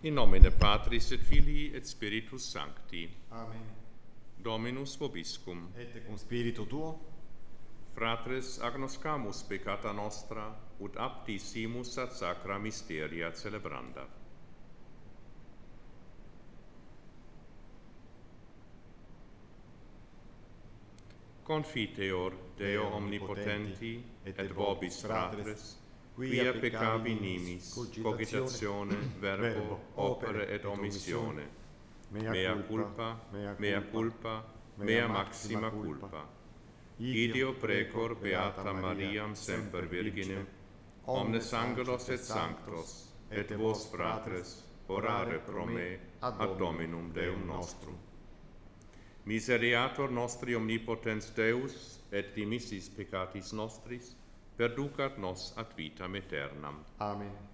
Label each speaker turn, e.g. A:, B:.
A: In nomine Patris et Filii et Spiritus Sancti.
B: Amen.
A: Dominus vobiscum.
B: Et cum spiritu tuo,
A: Fratres agnoscamus peccata nostra, ut aptissimus ad sacra mysteria celebranda. Confiteor Deo omnipotenti et vobis fratres, quia peccavi nimis, cogitatione, verbo, opere et omissione, mea culpa, mea maxima culpa. Ideo precor beata Mariam semper Virginem, omnes angelos et sanctos, et vos fratres, orare pro me ad Dominum Deum nostrum. Miseriator nostri omnipotens Deus, et dimissis peccatis nostris, perducat nos ad vitam aeternam.
B: Amen.